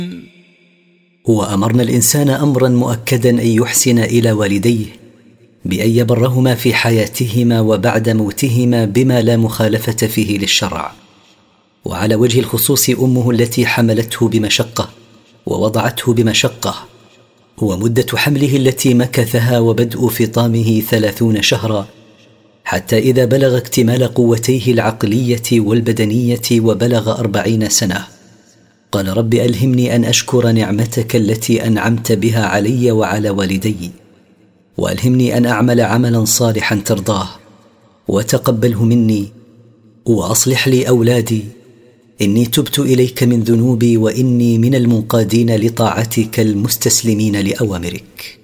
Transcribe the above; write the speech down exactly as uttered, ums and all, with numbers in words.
وأمرنا الإنسان أمرا مؤكدا أن يحسن إلى والديه بأن يبرهما في حياتهما وبعد موتهما بما لا مخالفة فيه للشرع. وعلى وجه الخصوص أمه التي حملته بمشقة ووضعته بمشقة، ومدة حمله التي مكثها وبدء فطامه ثلاثون شهرا، حتى إذا بلغ اكتمال قوتيه العقلية والبدنية وبلغ أربعين سنة قال: رب ألهمني أن أشكر نعمتك التي أنعمت بها علي وعلى والدي، وألهمني أن أعمل عملا صالحا ترضاه، وتقبله مني، وأصلح لي أولادي، إني تبت إليك من ذنوبي، وإني من المنقادين لطاعتك المستسلمين لأوامرك.